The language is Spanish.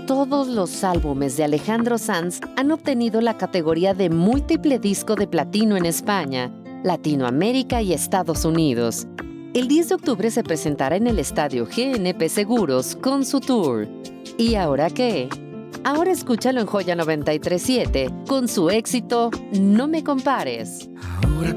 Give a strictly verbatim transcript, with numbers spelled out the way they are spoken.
todos los álbumes de Alejandro Sanz han obtenido la categoría de múltiple disco de platino en España, Latinoamérica y Estados Unidos. El diez de octubre se presentará en el estadio G N P Seguros con su tour. ¿Y ahora qué? Ahora escúchalo en Joya noventa y tres punto siete con su éxito No me compares. Ahora